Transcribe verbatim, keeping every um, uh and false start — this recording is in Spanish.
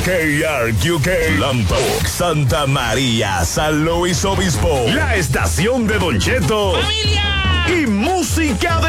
K R Q K, Lambok, Santa María, San Luis Obispo. La estación de Don Cheto. ¡Familia! Y música